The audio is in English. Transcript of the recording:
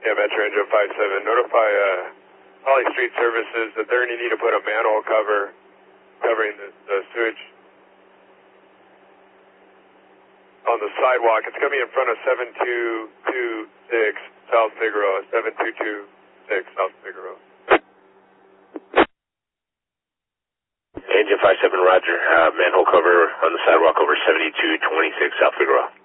Yeah, Metro Engine 57. Notify Holly Street Services that they're going to need to put a manhole cover covering the sewage on the sidewalk. It's going to be in front of 7226 South Figueroa. 7226 South Figueroa. Engine 57, roger. Manhole cover on the sidewalk over 7226 South Figueroa.